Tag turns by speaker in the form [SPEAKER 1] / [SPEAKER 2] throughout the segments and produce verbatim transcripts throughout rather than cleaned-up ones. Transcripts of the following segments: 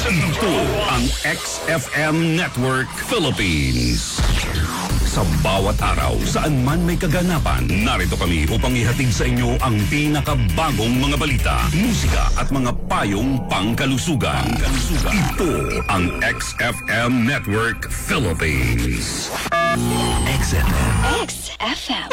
[SPEAKER 1] Ito ang X F M Network Philippines. Sa bawat araw, saan man may kaganapan, narito kami upang ihatid sa inyo ang pinakabagong mga balita, musika at mga payong pangkalusugan. pangkalusugan. Ito ang X F M Network Philippines. X F M.
[SPEAKER 2] X F M.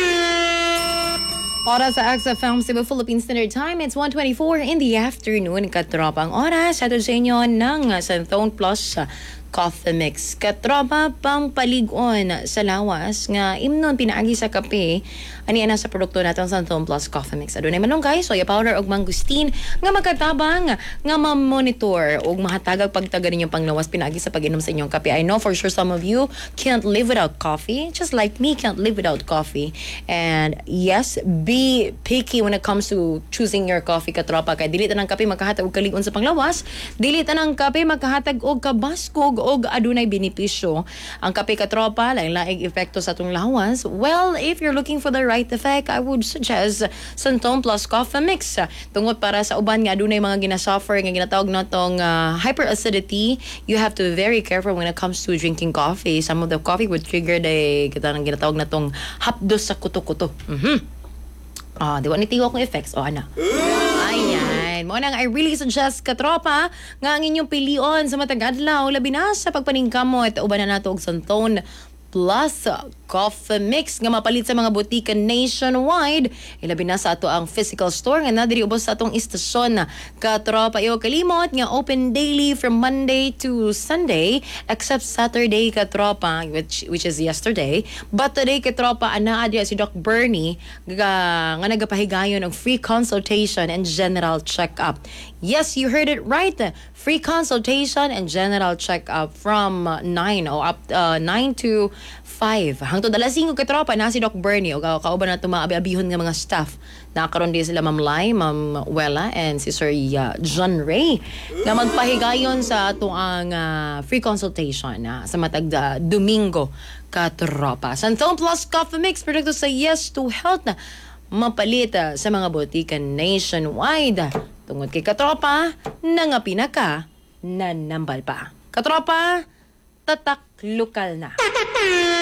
[SPEAKER 3] Oras sa X F M Cebu Philippine Standard Time, it's one twenty-four in the afternoon. Katropang oras, ato sa inyo ng Santhone Plus Coffee Mix. Katropa pang paligon sa lawas nga imnon pinaagi sa kape ani ana sa produkto natin Santhone Plus Coffee Mix. Adunay malunggay, soya powder ug mangustin nga magkatabang nga ma-monitor ug mahatagag pagtaga ninyong panglawas pinaagi sa pag-inom sa inyong kape. I know for sure some of you can't live without coffee, just like me can't live without coffee. And yes, be picky when it comes to choosing your coffee, katropa, kay dili tanang kape magkahatag og kaligon sa panglawas, dili tanang kape magkahatag og kabaskog og adunay benepisyo. Ang kape, katropa, lain-laing epekto sa atong lawas. Well, if you're looking for the right effect, I would suggest Santhone Plus Coffee Mix. Tungod para sa uban nga adunay mga ginasuffer nga ginatawag natong uh, hyperacidity, you have to be very careful when it comes to drinking coffee. Some of the coffee would trigger the kitang ginatawag natong hapdos sa kuto-kuto. Mhm. Ah, di ba nitigo akong effects o ana. Ayan. Mo nang I really suggest, katropa, nga ang inyong pilion sa matag adlaw labi na sa pagpaningkamo at uban na nato og Santhone Plus Coffee Mix nga mapalit sa mga butika nationwide. Ilabi na sa ato ang physical store nga nadiri ubos sa atong istasyon. Katropa, iyo kalimot nga open daily from Monday to Sunday except Saturday, katropa, which which is yesterday. But today, katropa, ana adya si Doc Bernie nga, nga nagapahigayon og free consultation and general check-up. Yes, you heard it right. Free consultation and general check-up from nine o up uh, nine to five. Hangtod alas singko, katropa, na si Doc Bernie o kauban na tumaabi-abihon nga mga staff. Nakakaroon din sila Ma'am Lai, Ma'am Wella, and si Sir uh, John Ray na magpahigayon sa ato ang uh, free consultation uh, sa matag uh, Domingo, katropa. Santhone Plus Coffee Mix, produkto sa Yes to Health na mapalit uh, sa mga botika nationwide. Tungod kay katropa, nga pinaka nanambal pa. Katropa, tatak lokal na.